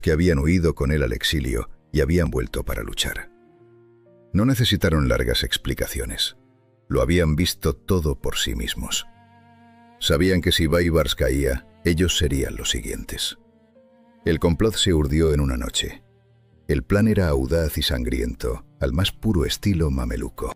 que habían huido con él al exilio y habían vuelto para luchar. No necesitaron largas explicaciones. Lo habían visto todo por sí mismos. Sabían que si Baibars caía, ellos serían los siguientes. El complot se urdió en una noche. El plan era audaz y sangriento, al más puro estilo mameluco.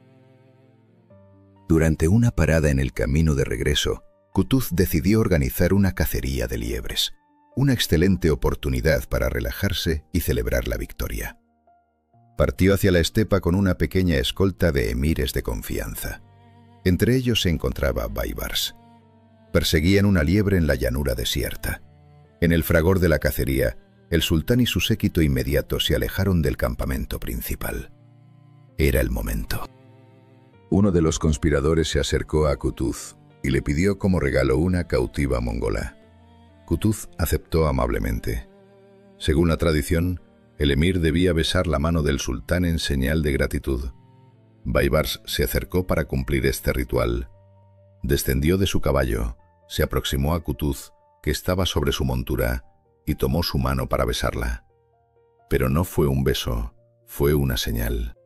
Durante una parada en el camino de regreso, Kutuz decidió organizar una cacería de liebres, una excelente oportunidad para relajarse y celebrar la victoria. Partió hacia la estepa con una pequeña escolta de emires de confianza. Entre ellos se encontraba Baibars. Perseguían una liebre en la llanura desierta. En el fragor de la cacería, el sultán y su séquito inmediato se alejaron del campamento principal. Era el momento. Uno de los conspiradores se acercó a Kutuz y le pidió como regalo una cautiva mongola. Kutuz aceptó amablemente. Según la tradición, el emir debía besar la mano del sultán en señal de gratitud. Baibars se acercó para cumplir este ritual. Descendió de su caballo, se aproximó a Kutuz, que estaba sobre su montura, y tomó su mano para besarla. Pero no fue un beso, fue una señal.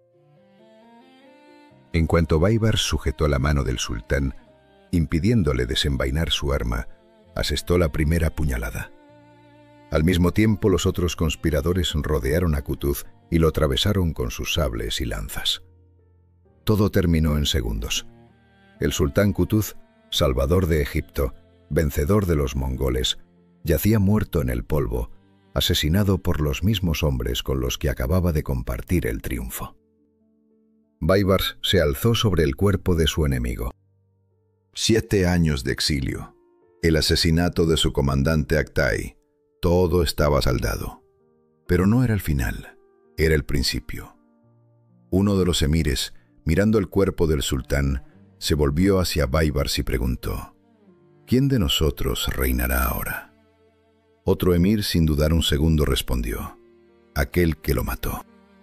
En cuanto Baibars sujetó la mano del sultán, impidiéndole desenvainar su arma, asestó la primera puñalada. Al mismo tiempo, los otros conspiradores rodearon a Kutuz y lo atravesaron con sus sables y lanzas. Todo terminó en segundos. El sultán Kutuz, salvador de Egipto, vencedor de los mongoles, yacía muerto en el polvo, asesinado por los mismos hombres con los que acababa de compartir el triunfo. Baibars se alzó sobre el cuerpo de su enemigo. 7 años de exilio, el asesinato de su comandante Aktay, todo estaba saldado. Pero no era el final, era el principio. Uno de los emires, mirando el cuerpo del sultán, se volvió hacia Baibars y preguntó: ¿quién de nosotros reinará ahora? Otro emir, sin dudar un segundo, respondió: aquel que lo mató.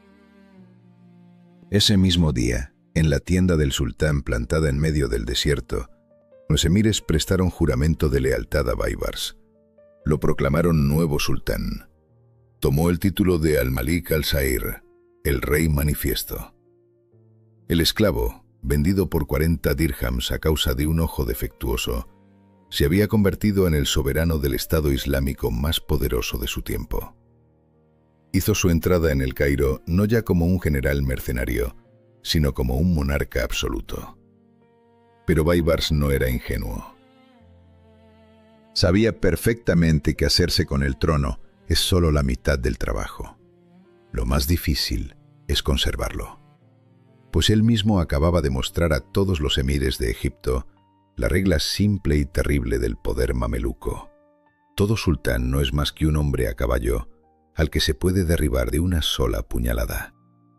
Ese mismo día, en la tienda del sultán plantada en medio del desierto, los emires prestaron juramento de lealtad a Baibars. Lo proclamaron nuevo sultán. Tomó el título de Al-Malik al-Zahir, el rey manifiesto. El esclavo, vendido por 40 dirhams a causa de un ojo defectuoso, se había convertido en el soberano del Estado Islámico más poderoso de su tiempo. Hizo su entrada en el Cairo no ya como un general mercenario, sino como un monarca absoluto. Pero Baibars no era ingenuo. Sabía perfectamente que hacerse con el trono es solo la mitad del trabajo. Lo más difícil es conservarlo. Pues él mismo acababa de mostrar a todos los emires de Egipto la regla simple y terrible del poder mameluco. Todo sultán no es más que un hombre a caballo al que se puede derribar de una sola puñalada.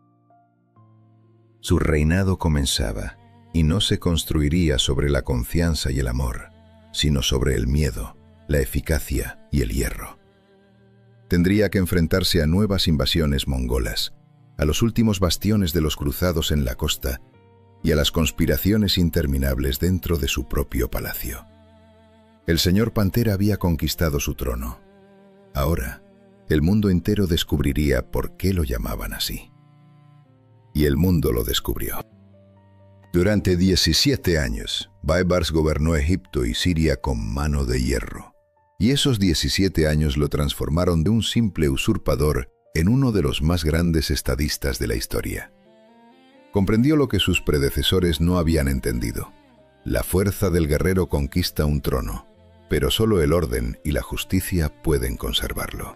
Su reinado comenzaba, y no se construiría sobre la confianza y el amor, sino sobre el miedo, la eficacia y el hierro. Tendría que enfrentarse a nuevas invasiones mongolas, a los últimos bastiones de los cruzados en la costa y a las conspiraciones interminables dentro de su propio palacio. El señor Pantera había conquistado su trono. Ahora, el mundo entero descubriría por qué lo llamaban así. Y el mundo lo descubrió. Durante 17 años, Baibars gobernó Egipto y Siria con mano de hierro. Y esos 17 años lo transformaron de un simple usurpador en uno de los más grandes estadistas de la historia. Comprendió lo que sus predecesores no habían entendido. La fuerza del guerrero conquista un trono, pero solo el orden y la justicia pueden conservarlo.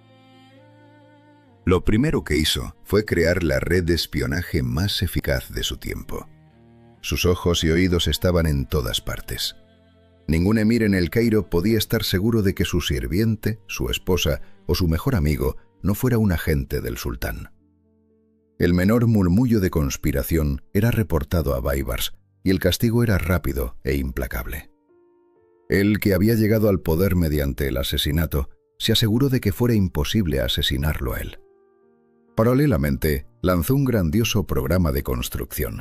Lo primero que hizo fue crear la red de espionaje más eficaz de su tiempo. Sus ojos y oídos estaban en todas partes. Ningún emir en el Cairo podía estar seguro de que su sirviente, su esposa o su mejor amigo no fuera un agente del sultán. El menor murmullo de conspiración era reportado a Baibars y el castigo era rápido e implacable. Él, que había llegado al poder mediante el asesinato, se aseguró de que fuera imposible asesinarlo a él. Paralelamente, lanzó un grandioso programa de construcción.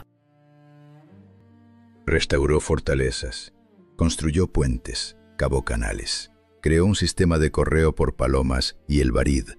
Restauró fortalezas, construyó puentes, cavó canales, Creó un sistema de correo por palomas y el barid,